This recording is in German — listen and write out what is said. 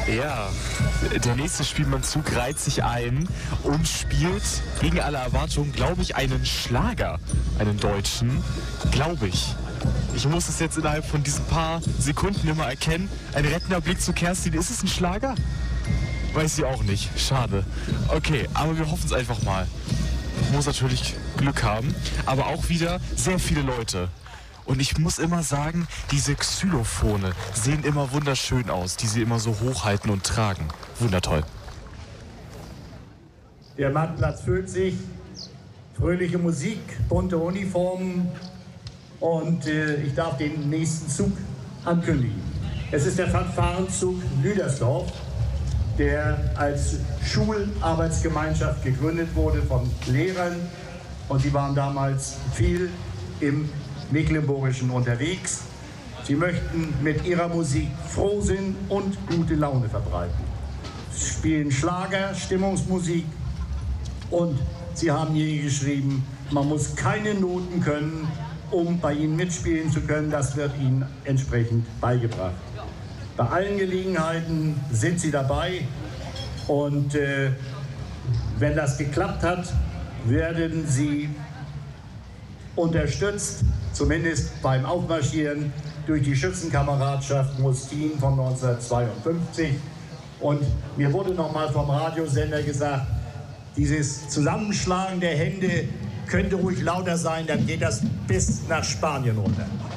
Ja, der nächste Spielmannzug reiht sich ein und spielt gegen alle Erwartungen, glaube ich, einen Schlager, einen deutschen, glaube ich. Ich muss es jetzt innerhalb von diesen paar Sekunden immer erkennen. Ein rettender Blick zu Kerstin, ist es ein Schlager? Weiß sie auch nicht, schade. Okay, aber wir hoffen es einfach mal. Muss natürlich Glück haben, aber auch wieder sehr viele Leute. Und ich muss immer sagen, diese Xylophone sehen immer wunderschön aus, die sie immer so hochhalten und tragen. Wundertoll. Der Marktplatz füllt sich, fröhliche Musik, bunte Uniformen und ich darf den nächsten Zug ankündigen. Es ist der Fanfarenzug Lüdersdorf, der als Schularbeitsgemeinschaft gegründet wurde von Lehrern und sie waren damals viel im Mecklenburgischen unterwegs. Sie möchten mit ihrer Musik Frohsinn und gute Laune verbreiten. Sie spielen Schlager, Stimmungsmusik und sie haben hier geschrieben, man muss keine Noten können, um bei ihnen mitspielen zu können. Das wird ihnen entsprechend beigebracht. Bei allen Gelegenheiten sind sie dabei und wenn das geklappt hat, werden sie unterstützt, zumindest beim Aufmarschieren, durch die Schützenkameradschaft Mustin von 1952. Und mir wurde noch mal vom Radiosender gesagt, dieses Zusammenschlagen der Hände könnte ruhig lauter sein, dann geht das bis nach Spanien runter.